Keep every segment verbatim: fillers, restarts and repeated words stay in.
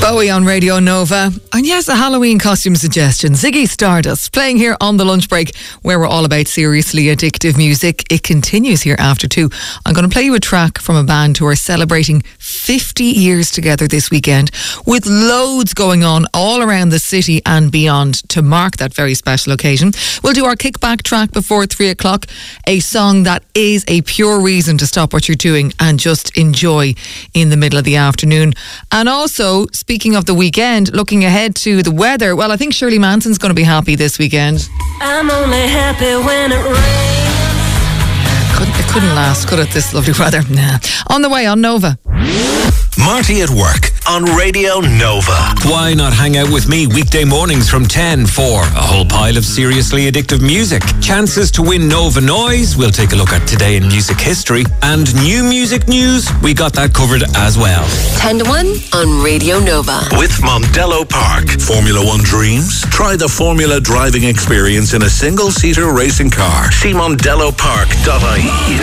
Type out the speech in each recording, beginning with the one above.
Bowie on Radio Nova. And yes, a Halloween costume suggestion. Ziggy Stardust playing here on the lunch break, where we're all about seriously addictive music. It continues here after two. I'm going to play you a track from a band who are celebrating fifty years together this weekend, with loads going on all around the city and beyond to mark that very special occasion. We'll do our kickback track before three o'clock, a song that is a pure reason to stop what you're doing and just enjoy in the middle of the afternoon. And also, speaking of the weekend, looking ahead to the weather, well, I think Shirley Manson's going to be happy this weekend. I'm only happy when it rains. Couldn't, it couldn't last, could it, this lovely weather? Nah. On the way on Nova. Marty at Work on Radio Nova. Why not hang out with me weekday mornings from ten for a whole pile of seriously addictive music, chances to win Nova Noise, we'll take a look at today in music history, and new music news, we got that covered as well. ten to one on Radio Nova. With Mondello Park. Formula One dreams? Try the Formula driving experience in a single-seater racing car. See mondello park dot I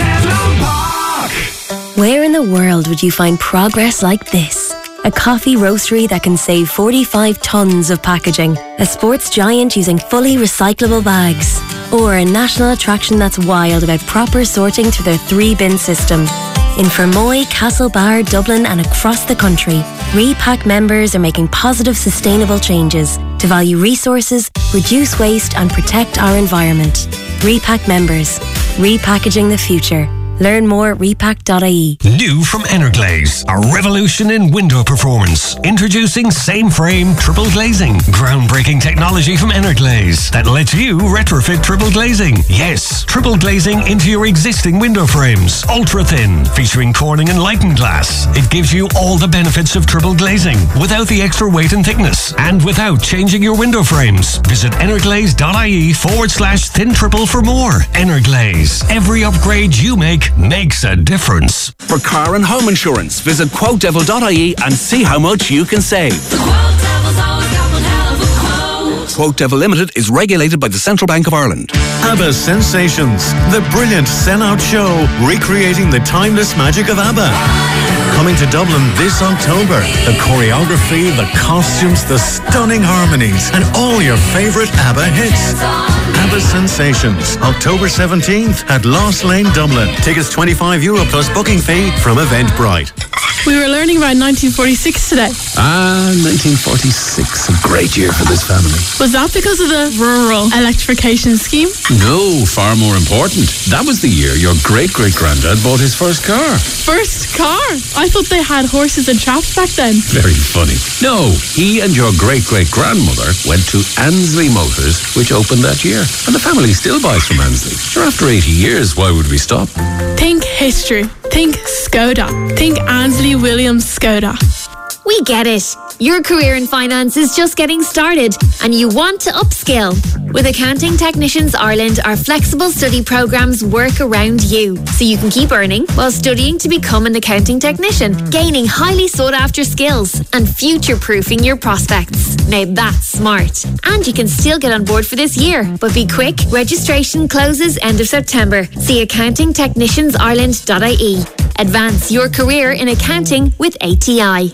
E. Where in the world would you find progress like this? A coffee roastery that can save forty-five tonnes of packaging, a sports giant using fully recyclable bags, or a national attraction that's wild about proper sorting through their three-bin system. In Fermoy, Castlebar, Dublin and across the country, Repack members are making positive, sustainable changes to value resources, reduce waste and protect our environment. Repack members, repackaging the future. Learn more at repack dot I E. New from Energlaze, a revolution in window performance. Introducing same frame triple glazing. Groundbreaking technology from Energlaze that lets you retrofit triple glazing. Yes, triple glazing into your existing window frames. Ultra thin, featuring Corning and Lighten glass. It gives you all the benefits of triple glazing without the extra weight and thickness and without changing your window frames. Visit energlaze dot I E forward slash thin triple for more. Energlaze. Every upgrade you make makes a difference. For car and home insurance, visit quote devil dot I E and see how much you can save. The Quote Devil's always got one hell of a quote. Quote Devil Limited is regulated by the Central Bank of Ireland. ABBA Sensations, the brilliant Sen-Out show recreating the timeless magic of ABBA. Coming to Dublin this October. The choreography, the costumes, the stunning harmonies, and all your favourite ABBA hits. ABBA Sensations, October seventeenth at Lost Lane, Dublin. Tickets twenty-five euro plus booking fee from Eventbrite. We were learning about nineteen forty-six today. Ah, nineteen forty-six, a great year for this family. Was that because of the rural electrification scheme? No, far more important. That was the year your great-great-granddad bought his first car. First car? I thought they had horses and traps back then. Very funny. No, he and your great-great-grandmother went to Ansley Motors, which opened that year. And the family still buys from Ansley. Sure, after eighty years, why would we stop? Think history. Think Skoda. Think Ansley Williams Skoda. We get it. Your career in finance is just getting started and you want to upskill. With Accounting Technicians Ireland, our flexible study programs work around you, so you can keep earning while studying to become an accounting technician, gaining highly sought after skills and future-proofing your prospects. Now that's smart. And you can still get on board for this year. But be quick, registration closes end of September. See accounting technicians ireland dot I E. Advance your career in accounting with A T I.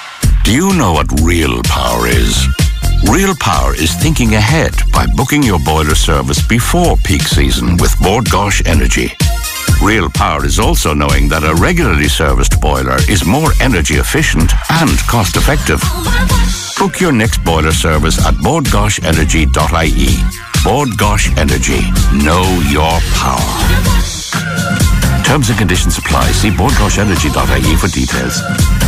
Do you know what real power is? Real power is thinking ahead by booking your boiler service before peak season with Bord Gáis Energy. Real power is also knowing that a regularly serviced boiler is more energy efficient and cost effective. Book your next boiler service at bord gáis energy dot I E. Bord Gáis Energy. Know your power. Terms and conditions apply. See bord gáis energy dot I E for details.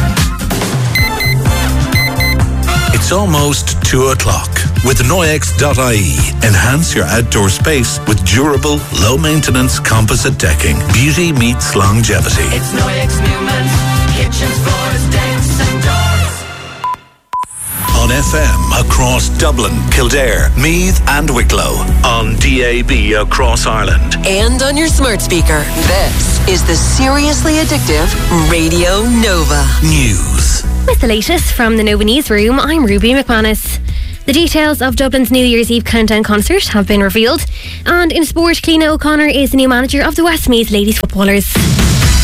It's almost two o'clock. With Noyex dot I E, enhance your outdoor space with durable, low-maintenance composite decking. Beauty meets longevity. It's Noyex Newman's kitchens, floors, decks and doors. On F M across Dublin, Kildare, Meath and Wicklow. On D A B across Ireland. And on your smart speaker. This is the Seriously Addictive Radio Nova. News. With the latest from the Nova Newsroom, I'm Ruby McManus. The details of Dublin's New Year's Eve countdown concert have been revealed. And in sport, Cliona O'Connor is the new manager of the Westmeath Ladies Footballers.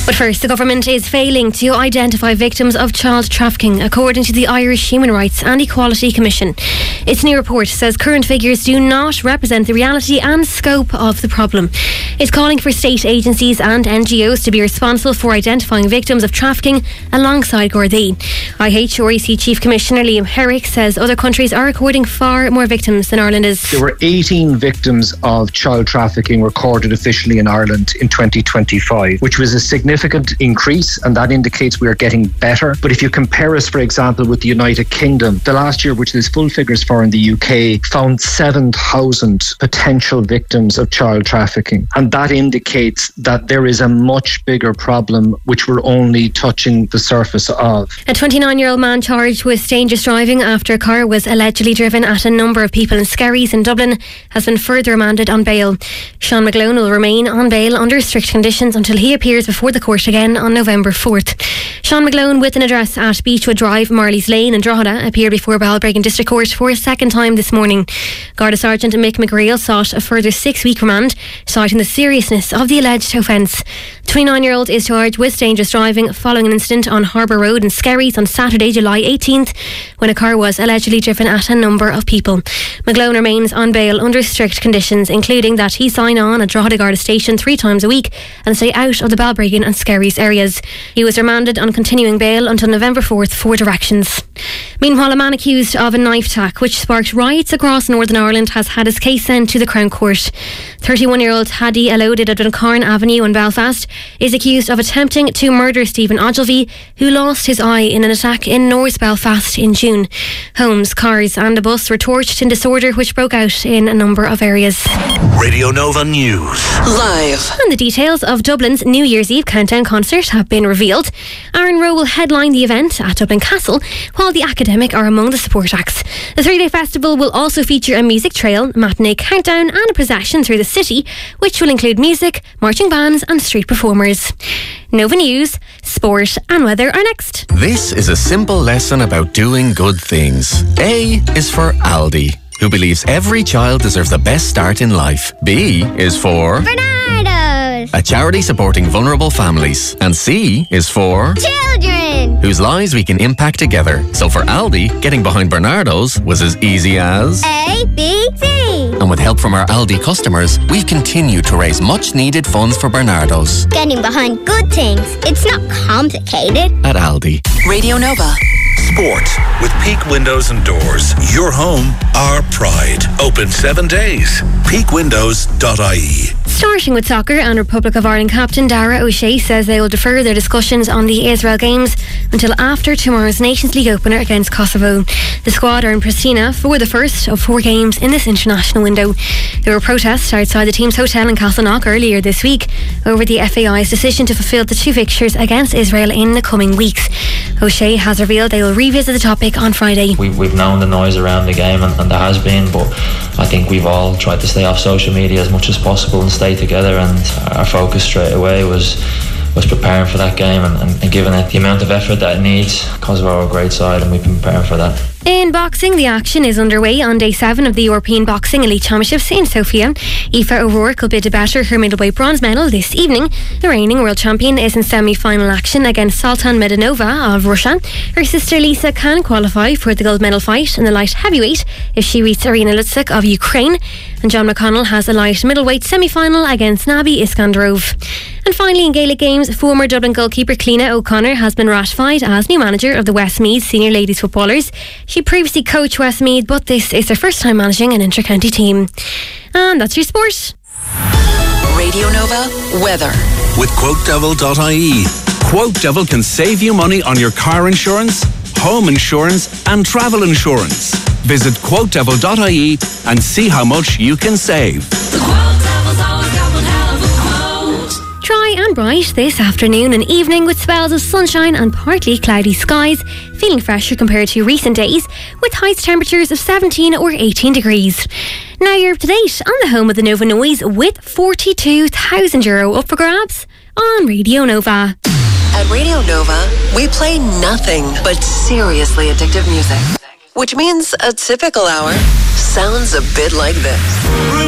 But first, the government is failing to identify victims of child trafficking, according to the Irish Human Rights and Equality Commission. Its new report says current figures do not represent the reality and scope of the problem. It's calling for state agencies and N G Os to be responsible for identifying victims of trafficking alongside Gardaí. I H R E C Chief Commissioner Liam Herrick says other countries are recording far more victims than Ireland is. There were eighteen victims of child trafficking recorded officially in Ireland in twenty twenty-five, which was a significant increase, and that indicates we are getting better. But if you compare us, for example, with the United Kingdom, the last year, which there's full figures for in the U K, found seven thousand potential victims of child trafficking. And that indicates that there is a much bigger problem, which we're only touching the surface of. A twenty-nine-year-old man charged with dangerous driving after a car was allegedly driven at a number of people in Skerries in Dublin has been further remanded on bail. Sean McGlone will remain on bail under strict conditions until he appears before the court again on November fourth. Sean McGlone, with an address at Beechwood Drive, Marley's Lane in Drogheda, appeared before Balbriggan District Court for a second time this morning. Garda Sergeant Mick McGreal sought a further six-week remand, citing the seriousness of the alleged offence. The twenty-nine-year-old is charged with dangerous driving following an incident on Harbour Road in Skerries on Saturday, July eighteenth, when a car was allegedly driven at a number of people. McGlone remains on bail under strict conditions, including that he sign on at Drogheda Garda Station three times a week and stay out of the Balbriggan and Skerries areas. He was remanded on continuing bail until November fourth for directions. Meanwhile, a man accused of a knife attack which sparked riots across Northern Ireland has had his case sent to the Crown Court. thirty-one-year-old Hadi Elodid of Duncarn Avenue in Belfast is accused of attempting to murder Stephen Ogilvie, who lost his eye in an attack in North Belfast in June. Homes, cars and a bus were torched in disorder which broke out in a number of areas. Radio Nova News. Live. And the details of Dublin's New Year's Eve countdown concert have been revealed. Aaron Rowe will headline the event at Dublin Castle, while the Academic are among the support acts. The three-day festival will also feature a music trail, matinee countdown and a procession through the city, which will include music, marching bands and street performers. Nova News, sport and weather are next. This is a simple lesson about doing good things. A is for Aldi, who believes every child deserves the best start in life. B is for Bernardo's, a charity supporting vulnerable families. And C is for children, whose lives we can impact together. So for Aldi, getting behind Bernardo's was as easy as A, B, C. And with help from our Aldi customers, we've continued to raise much needed funds for Bernardo's. Getting behind good things, it's not complicated. At Aldi. Radio Nova. Sport with Peak Windows and Doors. Your home, our pride. Open seven days. peak windows dot I E. Starting with soccer, and Republic of Ireland captain Dara O'Shea says they will defer their discussions on the Israel games until after tomorrow's Nations League opener against Kosovo. The squad are in Pristina for the first of four games in this international window. There were protests outside the team's hotel in Castleknock earlier this week over the F A I's decision to fulfil the two fixtures against Israel in the coming weeks. O'Shea has revealed they will revisit the topic on Friday. We, we've known the noise around the game, and, and there has been, but I think we've all tried to stay off social media as much as possible and stay together, and our focus straight away was was preparing for that game and, and, and giving it the amount of effort that it needs. Kosovo are a great side and we've been preparing for that. In boxing, the action is underway on day seven of the European Boxing Elite Championships in Sofia. Aoife O'Rourke will bid to better her middleweight bronze medal this evening. The reigning world champion is in semi-final action against Sultan Medinova of Russia. Her sister Lisa can qualify for the gold medal fight in the light heavyweight if she beats Irina Lutsik of Ukraine. And John McConnell has a light middleweight semi-final against Nabi Iskandarov. And finally, in Gaelic games, former Dublin goalkeeper Cleena O'Connor has been ratified as new manager of the Westmeath senior ladies footballers. She previously coached Westmeath, but this is her first time managing an inter-county team. And that's your sport. Radio Nova weather. With quote devil dot I E. Quote Devil can save you money on your car insurance, home insurance and travel insurance. Visit quote devil dot I E and see how much you can save. Dry and bright this afternoon and evening with spells of sunshine and partly cloudy skies, feeling fresher compared to recent days with highest temperatures of seventeen or eighteen degrees. Now you're up to date on the home of the Nova Noise with forty-two thousand euro up for grabs on Radio Nova. At Radio Nova, we play nothing but seriously addictive music, which means a typical hour sounds a bit like this.